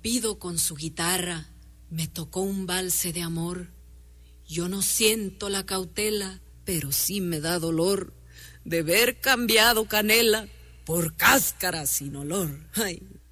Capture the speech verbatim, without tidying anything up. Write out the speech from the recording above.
Cupido con su guitarra me tocó un valse de amor. Yo no siento la cautela, pero sí me da dolor de ver cambiado canela por cáscara sin olor. Ay,